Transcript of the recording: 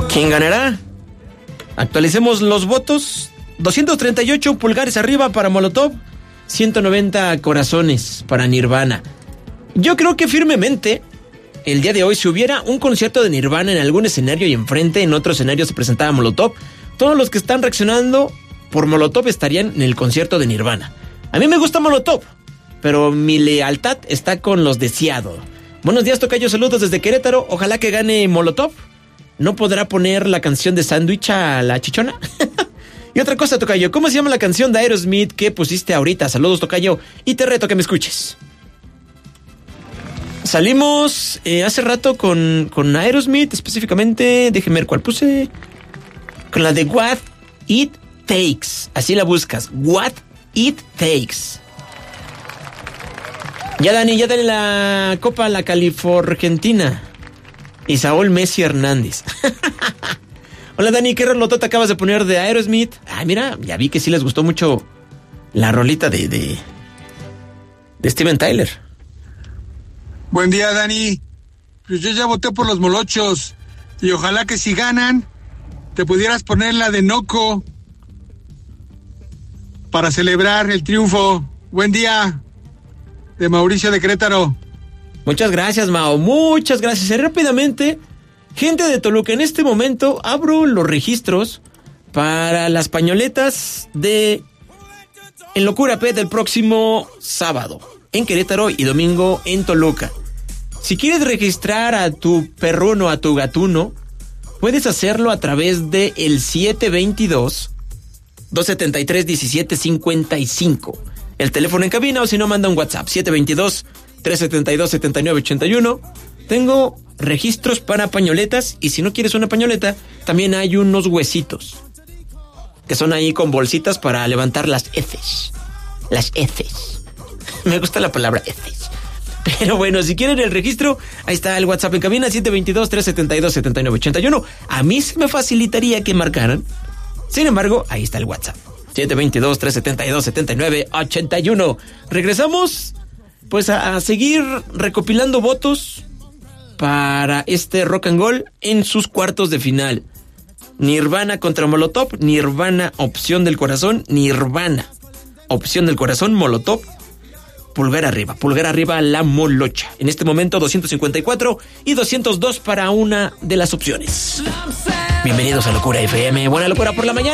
¿Quién ganará? Actualicemos los votos. 238 pulgares arriba para Molotov, 190 corazones para Nirvana. Yo creo que firmemente el día de hoy, si hubiera un concierto de Nirvana en algún escenario y enfrente en otro escenario se presentaba Molotov, todos los que están reaccionando por Molotov estarían en el concierto de Nirvana. A mí me gusta Molotov, pero mi lealtad está con los de Seattle. Buenos días, tocayo, saludos desde Querétaro. Ojalá que gane Molotov. ¿No podrá poner la canción de Sándwich a la chichona? Y otra cosa, tocayo, ¿cómo se llama la canción de Aerosmith que pusiste ahorita? Saludos, tocayo, y te reto que me escuches. Salimos hace rato con Aerosmith, específicamente, déjeme ver cuál puse. Con la de What It Takes. Así la buscas, What It Takes. Ya Dani la Copa la Califorgentina. Y Saúl Messi Hernández. Hola Dani, ¿qué rolotota acabas de poner de Aerosmith? Ah, mira, ya vi que sí les gustó mucho la rolita de Steven Tyler. Buen día, Dani. Pues yo ya voté por los molochos. Y ojalá que si ganan, te pudieras poner la de Noco para celebrar el triunfo. Buen día, de Mauricio de Querétaro. Muchas gracias, Mao. Muchas gracias. Y rápidamente, gente de Toluca, en este momento abro los registros para las pañoletas de En Locura Pet del próximo sábado en Querétaro y domingo en Toluca. Si quieres registrar a tu perruno, a tu gatuno, puedes hacerlo a través de el 722-273-1755. El teléfono en cabina, o si no, manda un WhatsApp, 722-372-7981. Tengo registros para pañoletas, y si no quieres una pañoleta, también hay unos huesitos, que son ahí con bolsitas para levantar las heces. Las heces. Me gusta la palabra heces. Pero bueno, si quieren el registro, ahí está el WhatsApp en cabina, 722-372-7981. A mí se me facilitaría que marcaran. Sin embargo, ahí está el WhatsApp, 722-372-7981. Regresamos pues a seguir recopilando votos para este Rock and Roll en sus cuartos de final. Nirvana contra Molotov. Nirvana, opción del corazón. Nirvana, opción del corazón. Molotov, pulgar arriba la molocha. En este momento 254 y 202 para una de las opciones. Bienvenidos a Locura FM. Buena locura por la mañana.